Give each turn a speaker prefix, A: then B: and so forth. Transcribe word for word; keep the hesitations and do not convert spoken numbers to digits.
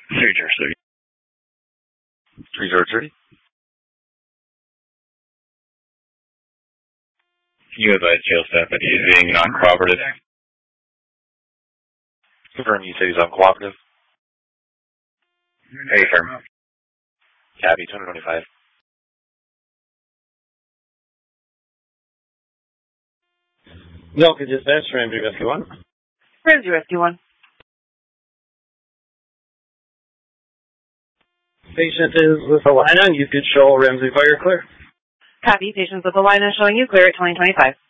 A: New Jersey.
B: three zero three.
A: You advise jail staff that he is being non-cooperative.
B: Confirm you say he's uncooperative.
A: Hey, firm.
B: Cabby, two twenty-five.
C: No, could dispatch Ramsey Rescue one.
D: Ramsey Rescue one.
C: Patient is with Alina. You could show Ramsey Fire clear.
D: Copy. Patients with Alina showing you clear at twenty twenty-five.